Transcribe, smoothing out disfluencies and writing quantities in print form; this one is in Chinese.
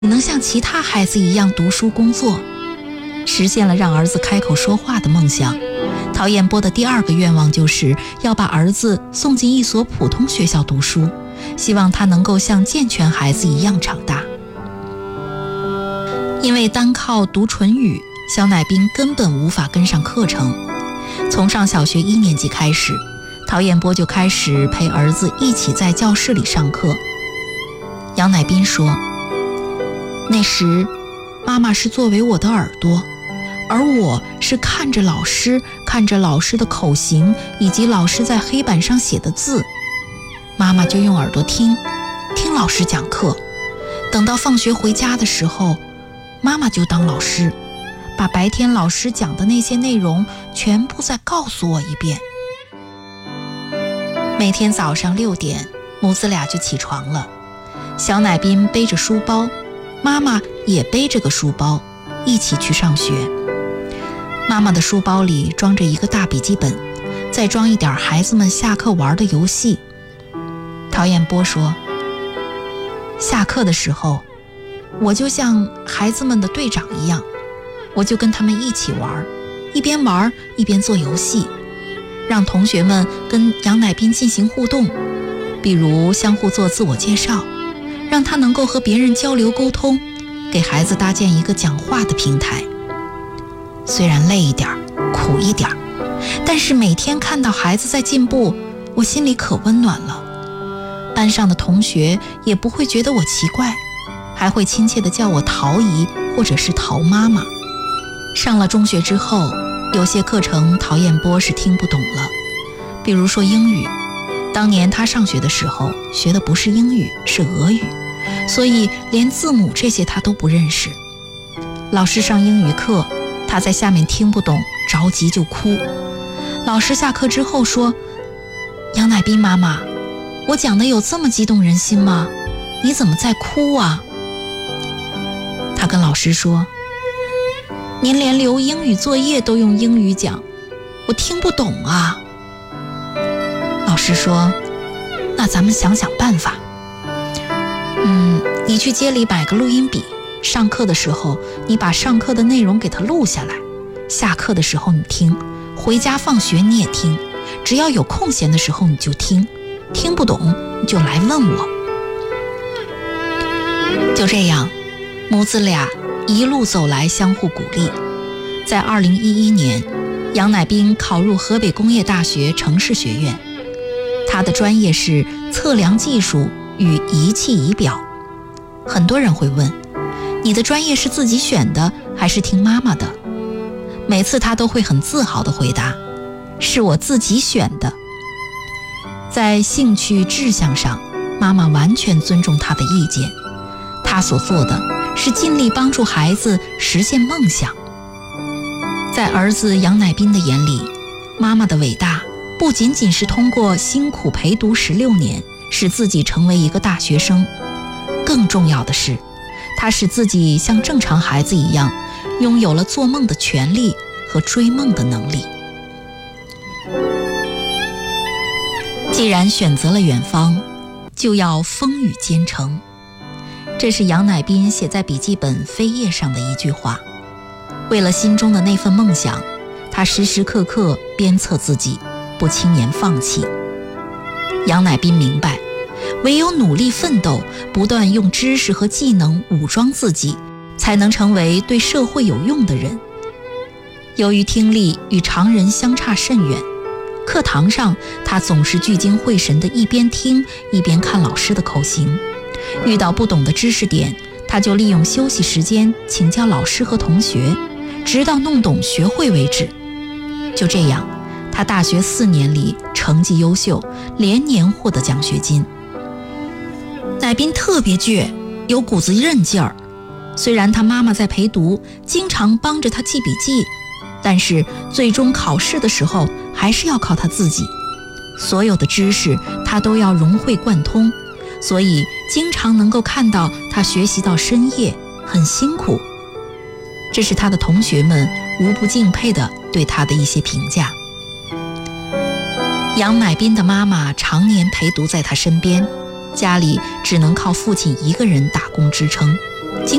能像其他孩子一样读书工作，实现了让儿子开口说话的梦想。陶彦波的第二个愿望就是要把儿子送进一所普通学校读书，希望他能够像健全孩子一样长大。因为单靠读唇语，肖乃斌根本无法跟上课程。从上小学1年级开始，陶彦波就开始陪儿子一起在教室里上课。杨乃斌说，那时妈妈是作为我的耳朵，而我是看着老师的口型以及老师在黑板上写的字，妈妈就用耳朵听老师讲课，等到放学回家的时候，妈妈就当老师，把白天老师讲的那些内容全部再告诉我一遍。每天早上6点，母子俩就起床了，小乃斌背着书包，妈妈也背着个书包，一起去上学。妈妈的书包里装着一个大笔记本，再装一点孩子们下课玩的游戏。陶彦波说，下课的时候，我就像孩子们的队长一样，我就跟他们一起玩，一边玩一边做游戏，让同学们跟杨乃斌进行互动，比如相互做自我介绍，让他能够和别人交流沟通，给孩子搭建一个讲话的平台。虽然累一点苦一点，但是每天看到孩子在进步，我心里可温暖了。班上的同学也不会觉得我奇怪，还会亲切地叫我陶姨或者是陶妈妈。上了中学之后，有些课程陶彦波是听不懂了，比如说英语。当年他上学的时候学的不是英语，是俄语，所以连字母这些他都不认识。老师上英语课，他在下面听不懂，着急就哭。老师下课之后说，杨乃斌妈妈，我讲的有这么激动人心吗？你怎么在哭啊？他跟老师说，您连留英语作业都用英语讲，我听不懂啊。老师说，那咱们想想办法。你去街里买个录音笔，上课的时候你把上课的内容给它录下来，下课的时候你听，回家放学你也听，只要有空闲的时候你就听，听不懂你就来问我。就这样，母子俩一路走来，相互鼓励。在2011年，杨乃斌考入河北工业大学城市学院，他的专业是测量技术与仪器仪表。很多人会问，你的专业是自己选的还是听妈妈的？每次他都会很自豪地回答，是我自己选的。在兴趣志向上，妈妈完全尊重他的意见，他所做的是尽力帮助孩子实现梦想。在儿子杨乃斌的眼里，妈妈的伟大不仅仅是通过辛苦陪读16年使自己成为一个大学生，更重要的是他使自己像正常孩子一样拥有了做梦的权利和追梦的能力。既然选择了远方，就要风雨兼程。这是杨乃斌写在笔记本扉页上的一句话。为了心中的那份梦想，他时时刻刻鞭策自己，不轻言放弃。杨乃斌明白，唯有努力奋斗，不断用知识和技能武装自己，才能成为对社会有用的人。由于听力与常人相差甚远，课堂上他总是聚精会神地一边听一边看老师的口型，遇到不懂的知识点，他就利用休息时间请教老师和同学，直到弄懂学会为止。就这样，他大学4年里成绩优秀，连年获得奖学金。乃斌特别倔，有股子韧劲儿。虽然他妈妈在陪读，经常帮着他记笔记，但是最终考试的时候还是要靠他自己。所有的知识他都要融会贯通，所以经常能够看到他学习到深夜，很辛苦。这是他的同学们无不敬佩的对他的一些评价。杨乃斌的妈妈常年陪读在他身边，家里只能靠父亲一个人打工支撑。